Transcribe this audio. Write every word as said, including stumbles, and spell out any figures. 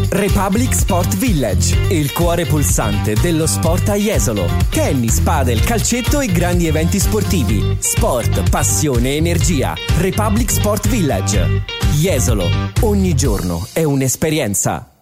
Republic Sport Village, il cuore pulsante dello sport a Jesolo. Tennis, padel, calcetto e grandi eventi sportivi. Sport, passione, energia. Republic Sport Village. Jesolo, ogni giorno è un'esperienza.